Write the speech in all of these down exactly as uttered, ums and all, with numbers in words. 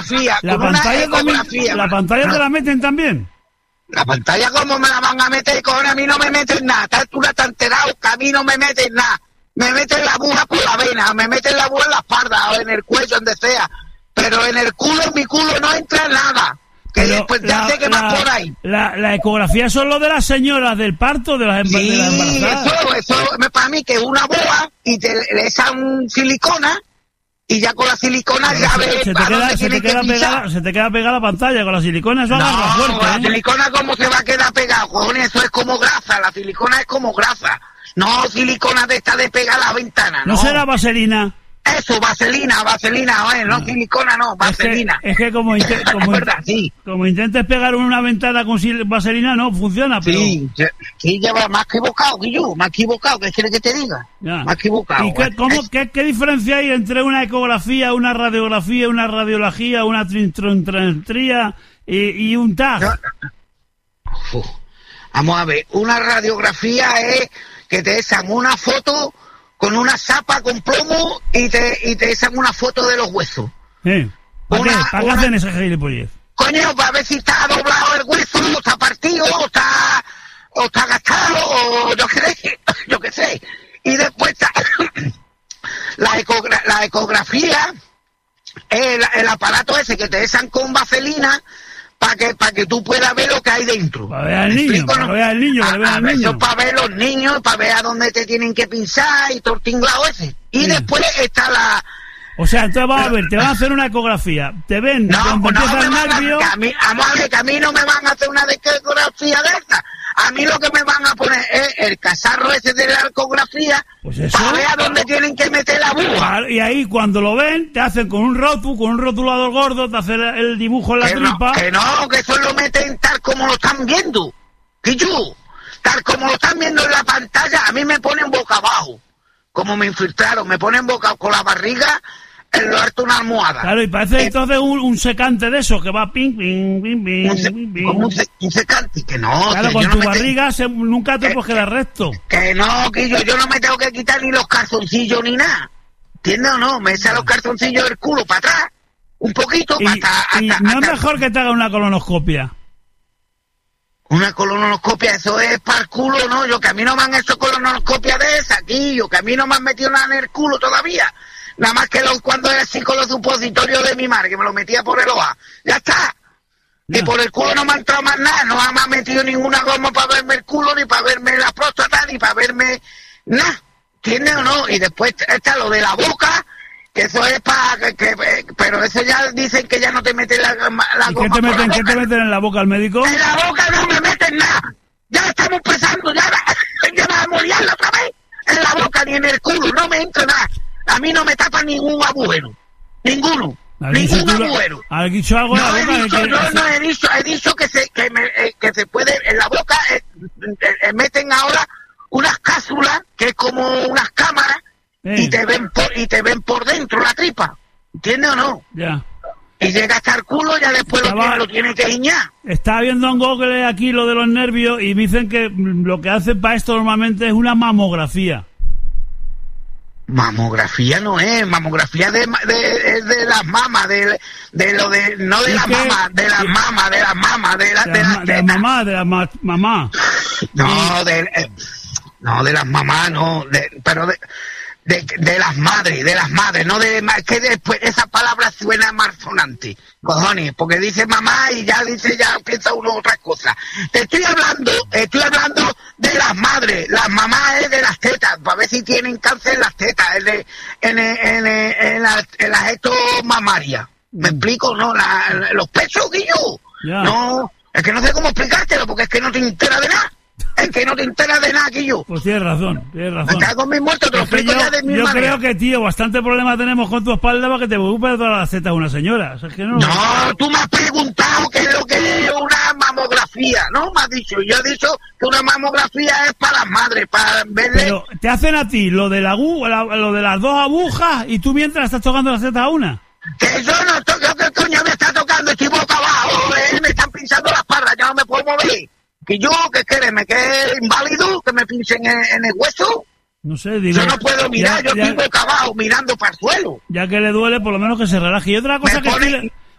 ecografía. La con pantalla, una ecografía, también, ¿la pantalla te la meten también? La pantalla, ¿cómo me la van a meter? Con a mí no me meten nada. Estás tú tan enterado que a mí no me meten nada. Me meten la aguja por la vena, me meten la aguja en la espalda o en el cuello, donde sea. Pero en el culo, en mi culo no entra nada. Que Pero después ya sé que la, va por ahí. La, la ecografía son lo de las señoras del parto, de las, Sí, de las embarazadas. eso, eso me para mí que es una boa y te le echan silicona y ya con la silicona Pero ya se, ves se, te a queda, dónde se, te tienen queda que pegada, pisar. se te queda pegada la pantalla con la silicona, eso agarra No, fuerte, la ¿eh? silicona cómo se va a quedar pegado, cojones, eso es como grasa, la silicona es como grasa. No silicona de esta de pegar a la ventana, ¿No no. será vaselina? Eso, vaselina, vaselina, oye, no, no silicona, no, vaselina. Es que, es que como, inte, como, es verdad, sí. como intentes pegar una ventana con vaselina, no funciona, pero... Sí, sí, lleva más equivocado que yo, más equivocado, ¿qué quieres que te diga? Ya. Más equivocado. ¿Y qué, cómo, qué, qué diferencia hay entre una ecografía, una radiografía, una radiología, una trintrontría y, y un T A G? No. Uf. Vamos a ver, una radiografía es que te echan una foto con una sapa con plomo y te y te echan una foto de los huesos. ¿Eh? ¿Para Una, qué, ¿Para qué una... hacen esa gilipollez? Coño, para ver si está doblado el hueso, o está partido, o está, o está gastado, o yo qué sé, yo qué sé. Y después está la, ecogra la ecografía, el, el aparato ese que te echan con vaselina, para que para que tú puedas ver lo que hay dentro. Para ver al niño, para ver al niño, para ver al niño. Eso para ver los niños, para ver a dónde te tienen que pinchar y todo el tinglado ese. Y sí. Después está la... O sea, entonces vamos a ver, te van a hacer una ecografía, te ven no, cuando no empieza el nervio... A, a mí, vamos a ver, que a mí no me van a hacer una ecografía de esa. A mí lo que me van a poner es el cacharro ese de la ecografía, pues eso, para ver a dónde tienen que meter la aguja. Y ahí cuando lo ven, te hacen con un rótulo, con un rotulador gordo, te hacen el dibujo en la que tripa. No, que no, que eso lo meten tal como lo están viendo. Que yo, tal como lo están viendo en la pantalla, a mí me ponen boca abajo. Como me infiltraron, me ponen boca con la barriga en lo alto una almohada. Claro, y parece eh, entonces un, un secante de eso, que va ping, ping, ping, ping, un se, ping, ping. Como un, se, un secante, que no. Claro, que con yo tu no barriga te, se, nunca te puedes quedar recto. Que no, que yo, yo no me tengo que quitar ni los calzoncillos ni nada. ¿Entiendes o no? Me echa los calzoncillos del culo para atrás, un poquito, y, hasta, hasta, y no hasta, es mejor que te haga una colonoscopia. Una colonoscopia, eso es para el culo, ¿no? Yo que a mí no me han hecho colonoscopia de esa, aquí, yo que a mí no me han metido nada en el culo todavía. Nada más que lo, cuando era así con los supositorios de mi madre, que me lo metía por el ojo. Ya está. No. Y por el culo no me ha entrado más nada, no me ha metido ninguna goma para verme el culo, ni para verme la próstata, ni para verme nada. ¿Entiendes o no? Y después está lo de la boca, que eso es para que, que, pero eso ya dicen que ya no te meten la, la ¿Y goma. qué te meten, la qué te meten en la boca al médico? En la boca no me meten nada. Ya estamos empezando, ya, ya vamos a liarla otra vez. En la boca ni en el culo, no me entra nada. A mí no me tapa ningún agujero. Ninguno. Ningún agujero. ¿Has dicho algo en no la boca? He dicho, que, no, que no he dicho, he dicho que se, que, me, eh, que se puede, en la boca eh, eh, meten ahora unas cápsulas, que es como unas cámaras, eh. y te ven por, y te ven por dentro la tripa. ¿Entiendes o no? Ya. Y llega hasta el culo, ya después Estaba, lo, tiene, lo tiene que guiñar. Estaba viendo en Google aquí lo de los nervios y me dicen que lo que hacen para esto normalmente es una mamografía. Mamografía no es, mamografía de, de, es de las mamas, de, de lo de, no de las mamas, de las mamas, de las mamas, de las de la, de la mamá, de la ma, mamá. No, de, eh, no, de las mamás, no, de, pero de, de, de las madres, de las madres, no de, que después esa palabra suena malsonante, cojones, porque dice mamá y ya dice, ya piensa uno otras cosas. Te estoy hablando, estoy hablando de las madres, las mamás es de las tetas, para ver si tienen cáncer en las tetas, en, el, en, el, en, el, en, la, en las estos mamarias. ¿Me mm. explico? No, la, los pechos, Guillo. Yeah. No, es que no sé cómo explicártelo, porque es que no te enteras de nada. Es que no te enteras de nada, Guillo. Pues tienes razón, tienes razón. Me cago en mis muertos, te lo explico yo, ya de mi Yo manera. creo que, tío, bastante problema tenemos con tu espalda para que te preocupes de todas las tetas de una señora. O sea, es que no... no, tú me has preguntado qué es lo que es una mamografía, ¿no? Me has dicho, yo he dicho que una mamografía es para las madres, para verle... Pero te hacen a ti lo de, la, lo de las dos agujas y tú mientras estás tocando las tetas a una. Que yo no estoy, yo que coño me está tocando, estoy boca abajo, eh, me están pinchando la espalda, ya no me puedo mover. Que yo, que quieres, me quede inválido, que me pinchen en, en el hueso. No sé, digo... Yo no puedo mirar, ya, yo ya, estoy boca abajo, mirando para el suelo. Ya que le duele, por lo menos que se relaje. Y otra cosa, que pone... estoy,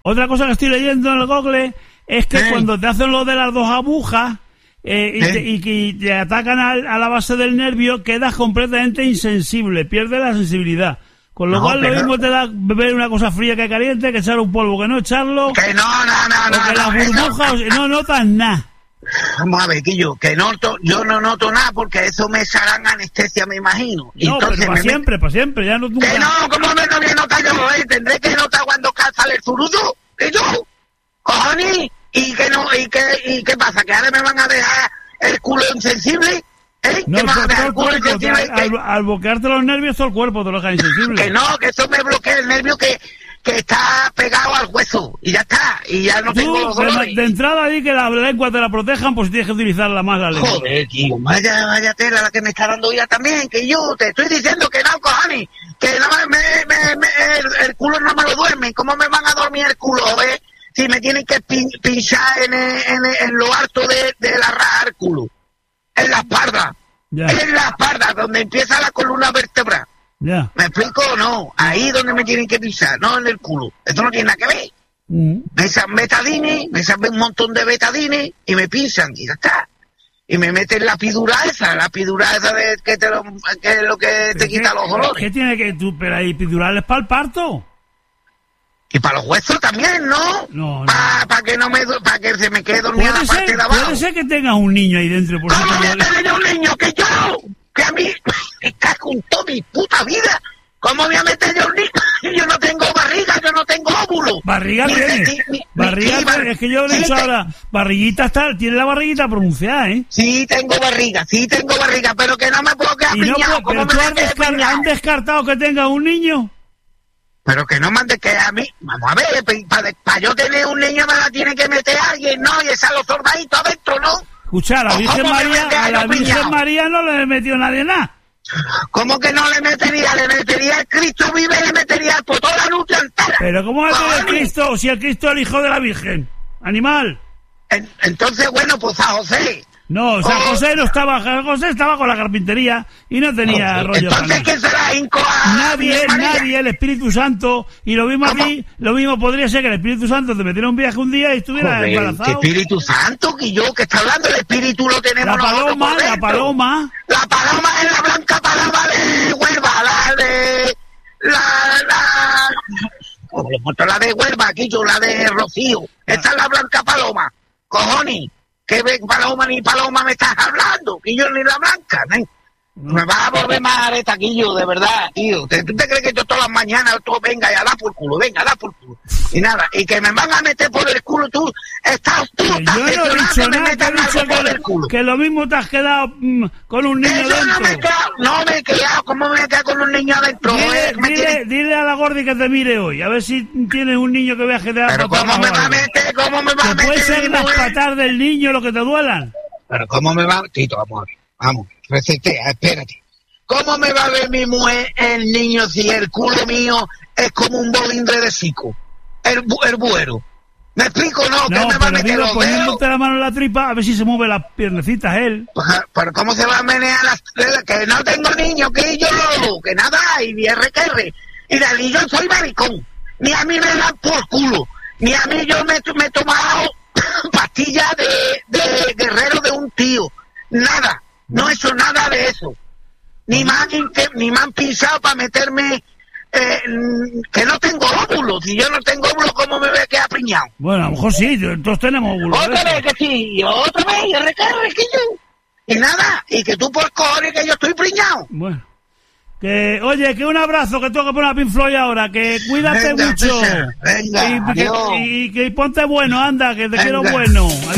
Otra cosa que estoy leyendo en el Google es que ¿Eh? cuando te hacen lo de las dos agujas eh, y, ¿Eh? te, y que te atacan a, a la base del nervio, quedas completamente insensible, pierdes la sensibilidad. Con lo No, cual lo pero- mismo te da beber una cosa fría que caliente, que echar un polvo que no echarlo, Que no, no, no, o no. que no, las eso- burbujas no notas nada. Vamos a ver, Quillo, que no, to- yo no noto nada porque eso me echarán anestesia, me imagino. Y No, pero entonces para me siempre, para siempre, ya no nunca. Que no, ¿cómo me no voy a notar yo? Eh? Tendré que notar cuando sale el zurudo. ¿Y yo? ¿Cojones? ¿Y que no? ¿Y qué, ¿Y qué pasa? ¿Que ahora me van a dejar el culo insensible? ¿Eh? No, ¿Que me van a todo dejar el el culo cuerpo, te- insensible? al, al bloquearte los nervios, todo el cuerpo te lo deja insensible. Que no, que eso me bloquea el nervio que, que está pegado al hueso. Y ya está. Y ya no tengo los Tú, de, dolores. de entrada di que la lengua te la protejan, pues tienes que utilizarla más la lengua. Joder, tío, vaya, vaya tela la que me está dando ya también, que yo te estoy diciendo que no, cojones, que no me, me, me- el, el culo no me lo duerme. ¿Cómo me van a dormir el culo, eh? Si me tienen que pin- pinchar en, el- en, el- en lo alto de, de la raja del culo, en la espalda, Ya, en la espalda, donde empieza la columna vertebral. ya. ¿Me explico o no? Ahí donde me tienen que pinchar, no en el culo. Esto no tiene nada que ver. Mm. Me echan betadine, me echan un montón de betadine y me pinchan y ya está. Y me meten la pidura esa, la pidura esa de que, te lo, que es lo que te ¿Pero quita qué- los dolores. ¿Qué tiene que tú? Pero hay epidurales para el parto. Y para los huesos también, ¿no? No, no. Para que no me du- para que se me quede dormida Puede la parte ser, de abajo. puede ser que tengas un niño ahí dentro. Por ¿Cómo eso voy te a duele. tener yo un niño que yo? Que a mí me cago en toda mi puta vida. ¿Cómo voy a meter yo un niño? Yo no tengo barriga, yo no tengo óvulo. Barriga Ni- tiene. ni- ni- Barriga ni- tiene. Es que yo le he sí, dicho te- ahora, barriguita está, tiene la barriguita pronunciada, ¿eh? Sí tengo barriga, sí tengo barriga, pero que no me puedo quedar Y no, piñado. puedo- ¿Cómo pero me tú voy a has, quedar descar- piñado? han descartado que tengas un niño. Pero que no mande que a mí, vamos a ver, para yo tener un niño me la tiene que meter alguien, ¿no? Y esa los soldaditos adentro, ¿no? Escucha, a la ¿Cómo Virgen me María, mete a a la yo Virgen piñao? María no le metió nadie nada. ¿Cómo que no le metería? Le metería el Cristo vive, le metería por toda la nutria entera. Pero ¿cómo va a tener Cojones. Cristo si el Cristo es el hijo de la Virgen? Animal. En- Entonces, bueno, pues a José. No, San Oh. José no estaba, San José estaba con la carpintería y no tenía rollo para Entonces, nada. ¿quién se la hincó a Nadie, Virgen María? nadie, el Espíritu Santo, y lo mismo ¿Cómo? aquí, lo mismo podría ser que el Espíritu Santo te metiera un viaje un día y estuviera Joder, ¿qué embarazado. Espíritu Santo? Que yo, que está hablando, el Espíritu lo tenemos La nosotros paloma, por la dentro. paloma. La paloma es la blanca paloma de Huelva, la de... La... la... Como le muestro la de Huelva, aquí yo, la de Rocío. Esa es la blanca paloma. Cojones, ¿qué ve- paloma ni paloma me estás hablando? Que yo ni la blanca, ¿no? Me vas a volver más areta aquí yo, de verdad, tío. ¿Te- ¿Tú te crees que yo todas las mañanas todo venga y a dar por culo? Venga, a dar por culo. Y nada, y que me van a meter por el culo tú. Estás tú, Que estás yo no he gestionando dicho que me nada, te he metan dicho algo por el que, culo. que lo mismo te has quedado mm, con un Que niño yo no me he dentro. quedado, no me he quedado, ¿cómo me he quedado con un niño adentro? Dile, Eh, me dile, tiene- dile a la Gordi que te mire hoy, a ver si tienes un niño que veas que te da Pero patadas ¿cómo me o va a algo. meter? ¿Cómo me va a Que meter? puede ser mi las mujer? patas del niño lo que te duelan. Pero ¿cómo me va? Tito, vamos a ver, vamos, resetea, espérate. ¿Cómo me va a ver mi mujer el niño si el culo mío es como un bolindre de cico? El, bu- el buero. ¿Me explico? No, que No, me va a pero meter digo, los dedos. poniéndote la mano en la tripa, a ver si se mueve las piernecitas él. Ajá, pero ¿cómo se va a menear las... Que no tengo niño, que yo, que nada, y R que R. Mira, ni yo soy maricón, ni a mí me dan por culo, ni a mí yo me, me he tomado pastillas de, de guerrero de un tío. Nada, no he hecho nada de eso. Ni me han, inte- ni me han pisado para meterme... Eh, que no tengo óvulos. Si yo no tengo óvulos, ¿cómo me voy a quedar piñado? Bueno, a lo mejor sí, entonces tenemos óvulos. Otra vez que sí, otra vez, y recargue que yo. Y nada, y que tú por cojones que yo estoy priñado. Bueno. Que, oye, que un abrazo, que tengo que poner a Pink Floyd ahora, que cuídate Venga, mucho. César, venga, y, que, adiós. y que ponte bueno, anda, que te quiero Venga. bueno.